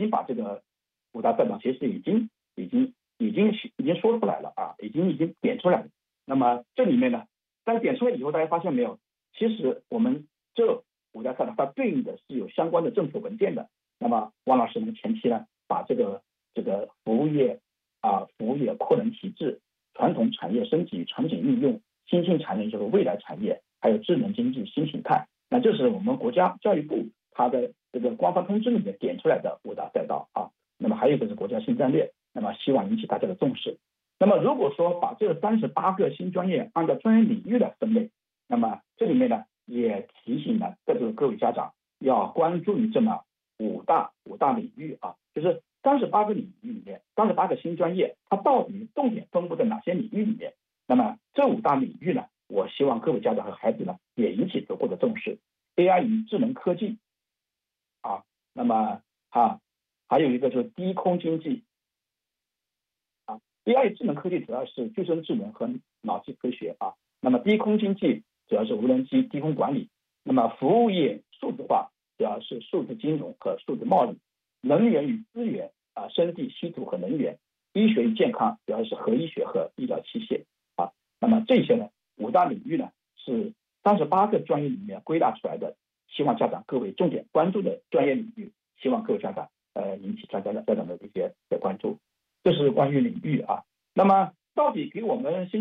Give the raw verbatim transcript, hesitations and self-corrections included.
经把这个五大赛道其实已经已经已经已经说出来了啊，已经已经点出来了。那么这里面呢，但是点出来以后，大家发现没有？其实我们这五大赛道它对应的是有相关的政府文件的。那么王老师呢前期呢把这个这个服务业啊服务业扩能提质、传统产业升级、场景应用、新兴产业这个未来产业，还有智能经济新形态，那这是我们国家教育部它的这个官方通知里面点出来的五大赛道啊。那么还有一个是国家新战略，那么希望引起大家的重视。那么如果说把这三十八个新专业按照专业领域来分类，那么这里面呢也提醒了这个各位家长要关注于这么五大五大领域啊，就是三十八个领域里面，三十八个新专业，它到底重点分布在哪些领域里面？那么这五大领域呢，我希望各位家长和孩子呢也引起足够的重视。A I 与智能科技啊，那么啊还有一个就是低空经济啊 ，A I 与智能科技主要是具身智能和脑机科学啊，那么低空经济主要是无人机低空管理，那么服务业数字化主要是数字金融和数字贸易，能源与资源啊，生地稀土和能源，医学与健康主要是核医学和医疗器械啊。那么这些呢五大领域呢是三十八个专业里面归纳出来的，希望家长各位重点关注的专业领域，希望各位家长呃引起大家的家长的一些的关注。这是关于领域啊。那么到底给我们新